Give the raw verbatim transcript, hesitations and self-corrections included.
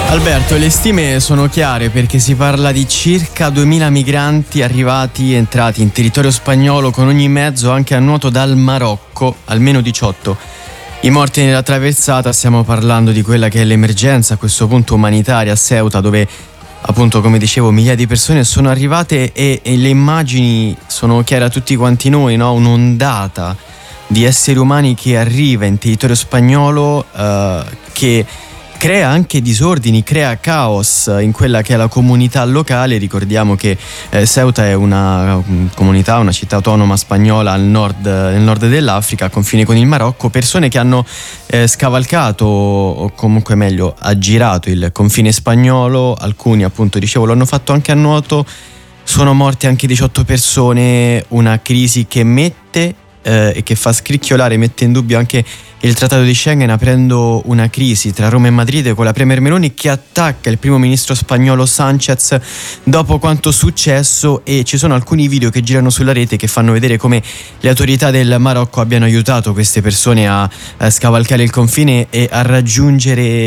Alberto, le stime sono chiare perché si parla di circa duemila migranti arrivati e entrati in territorio spagnolo con ogni mezzo, anche a nuoto, dal Marocco, almeno diciotto. I morti nella traversata, stiamo parlando di quella che è l'emergenza a questo punto umanitaria a Ceuta, dove appunto, come dicevo, migliaia di persone sono arrivate e, e le immagini sono chiare a tutti quanti noi, no? Un'ondata di esseri umani che arriva in territorio spagnolo, eh, che crea anche disordini, crea caos in quella che è la comunità locale. Ricordiamo che eh, Ceuta è una um, comunità, una città autonoma spagnola al nord, nel nord dell'Africa, a confine con il Marocco. Persone che hanno eh, scavalcato, o comunque meglio aggirato il confine spagnolo. Alcuni, appunto dicevo, lo hanno fatto anche a nuoto. Sono morte anche diciotto persone, una crisi che mette eh, e che fa scricchiolare, mette in dubbio anche il trattato di Schengen, aprendo una crisi tra Roma e Madrid, con la premier Meloni che attacca il primo ministro spagnolo Sánchez dopo quanto successo. E ci sono alcuni video che girano sulla rete che fanno vedere come le autorità del Marocco abbiano aiutato queste persone a, a scavalcare il confine e a raggiungere